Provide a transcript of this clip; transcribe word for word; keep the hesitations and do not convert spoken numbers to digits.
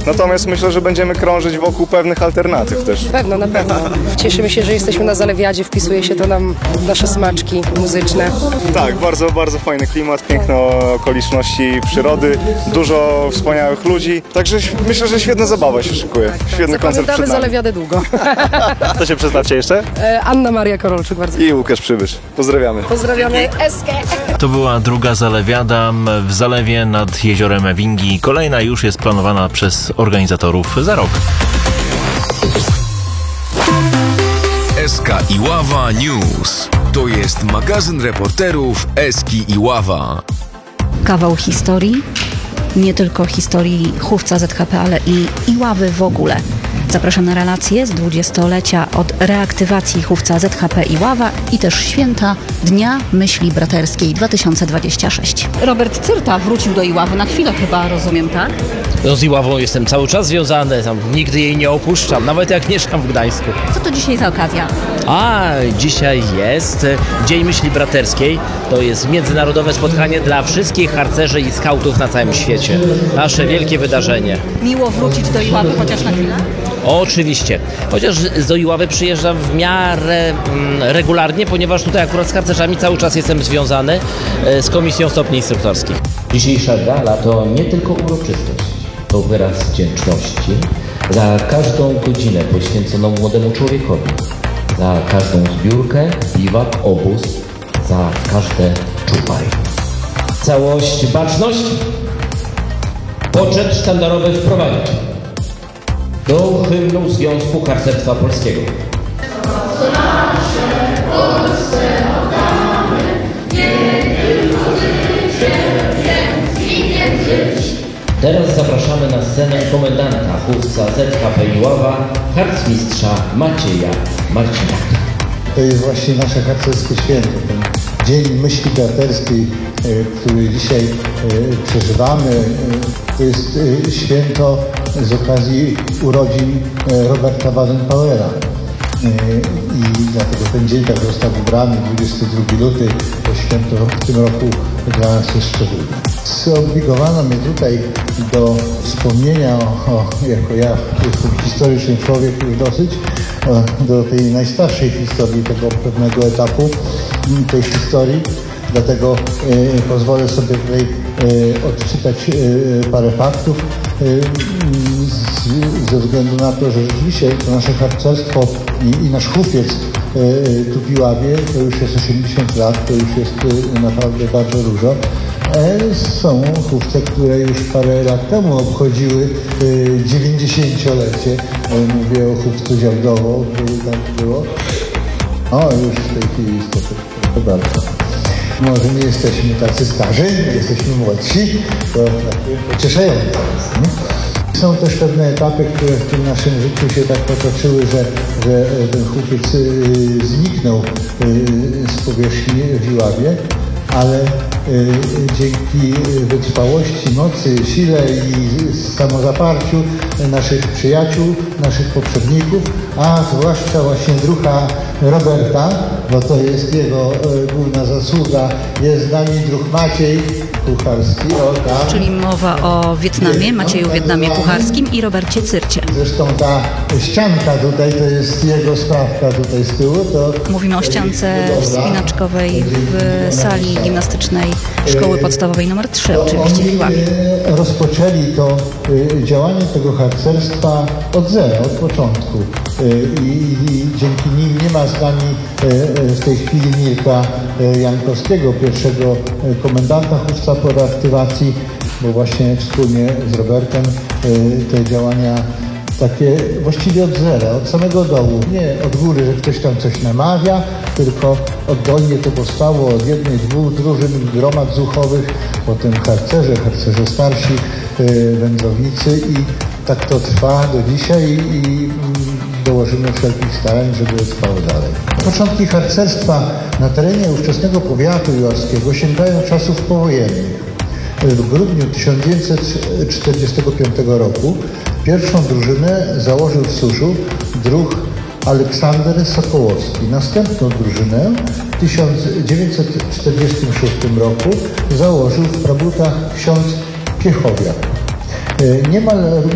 Natomiast myślę, że będziemy krążyć wokół pewnych alternatyw też. Na pewno, na pewno. Cieszymy się, że jesteśmy na Zalewiadzie, wpisuje się to nam w nasze smaczki muzyczne. Tak, bardzo, bardzo fajny klimat, piękne okoliczności przyrody, dużo wspaniałych ludzi. Także myślę, że świetna zabawa się szykuje. Świetny koncert przed Zapamiętamy nami. Zalewiadę długo. To się przedstawcie jeszcze? E, Anna Maria Korolczyk, bardzo I Łukasz Przybysz. Pozdrawiamy. pozdrawiamy. Eskę! To była druga Zalewiada w Zalewie nad jeziorem Wingi. Kolejna już jest planowana przez organizatorów za rok. Eska Iława News. To jest magazyn reporterów Eski Iława. Kawał historii, nie tylko historii Chówca Z H P, ale i Iławy w ogóle. Zapraszam na relacje z dwudziestolecia od reaktywacji Chówca Z H P Iława i też święta Dnia Myśli Braterskiej dwa tysiące dwudziesty szósty. Robert Cyrta wrócił do Iławy na chwilę chyba, rozumiem, tak? No z Iławą jestem cały czas związany, tam nigdy jej nie opuszczam, nawet jak mieszkam w Gdańsku. Co to dzisiaj za okazja? A dzisiaj jest Dzień Myśli Braterskiej. To jest międzynarodowe spotkanie dla wszystkich harcerzy i skautów na całym świecie. Nasze wielkie wydarzenie. Miło wrócić do Iławy chociaż na chwilę? Oczywiście. Chociaż do Iławy przyjeżdżam w miarę mm, regularnie, ponieważ tutaj akurat z harcerzami cały czas jestem związany e, z Komisją Stopni Instruktorskich. Dzisiejsza gala to nie tylko uroczystość, to wyraz wdzięczności za każdą godzinę poświęconą młodemu człowiekowi, za każdą zbiórkę, biwak, obóz, za każde czupaj. Całość baczność, poczet sztandarowy wprowadzić do hymnu Związku Harcerstwa Polskiego. Teraz zapraszamy na scenę komendanta Chówca Z H P Iława, harcmistrza Macieja Marciniaka. To jest właśnie nasze harcerskie święto, ten Dzień Myśli Braterskiej, który dzisiaj przeżywamy. To jest święto z okazji urodzin Roberta Baden-Powella. I dlatego ten dzień tak został wybrany, dwudziestego drugiego lutego, to święto w tym roku dla nas jest szczególne. Zobligowano mnie tutaj do wspomnienia, o, o, jako ja jestem historyczny człowiek już dosyć, o, do tej najstarszej historii tego pewnego etapu tej historii. Dlatego e, pozwolę sobie tutaj e, odczytać e, parę faktów e, z, ze względu na to, że rzeczywiście to nasze harcerstwo i, i nasz chówiec e, tu w Iławie to już jest osiemdziesiąt lat, to już jest e, naprawdę bardzo dużo. E, są chówce, które już parę lat temu obchodziły e, dziewięćdziesięciolecie. E, mówię o chówcu Działdowo, który tak było. O, już w tej chwili jest to, to bardzo. Może nie jesteśmy tacy starzy, jesteśmy młodsi, to takie pocieszające jest, nie? Są też pewne etapy, które w tym naszym życiu się tak potoczyły, że, że ten chłopiec y, zniknął y, z powierzchni w Iławie, ale y, dzięki wytrwałości, mocy, sile i samozaparciu naszych przyjaciół, naszych poprzedników, a zwłaszcza właśnie druha Roberta, bo to jest jego y, główna zasługa, jest z nami druh Maciej Kucharski. O, tak. Czyli mowa o Wietnamie, Macieju Wietnamie Kucharskim i Robercie Cyrcie. Zresztą ta ścianka tutaj, to jest jego sprawka tutaj z tyłu. To Mówimy o ściance wspinaczkowej w sali gimnastycznej Szkoły Podstawowej numer trzy, oczywiście w Iławie. Rozpoczęli to y, działanie tego harcerstwa od zera, od początku. Y, i, I dzięki nim nie ma z nami y, w tej chwili Mirka y, Jankowskiego, pierwszego y, komendanta chówca po reaktywacji, bo właśnie wspólnie z Robertem y, te działania takie właściwie od zera, od samego dołu. Nie od góry, że ktoś tam coś namawia, tylko oddolnie to powstało od jednej, dwóch drużyn, gromad zuchowych, potem harcerze, harcerze starsi, yy, wędrownicy i tak to trwa do dzisiaj i dołożymy wszelkich starań, żeby trwało dalej. Początki harcerstwa na terenie ówczesnego powiatu iławskiego sięgają czasów powojennych. W grudniu tysiąc dziewięćset czterdziestego piątego roku pierwszą drużynę założył w Suszu druh Aleksander Sokołowski. Następną drużynę w tysiąc dziewięćset czterdziestym szóstym roku założył w Prabutach ksiądz Piechowiak. Niemal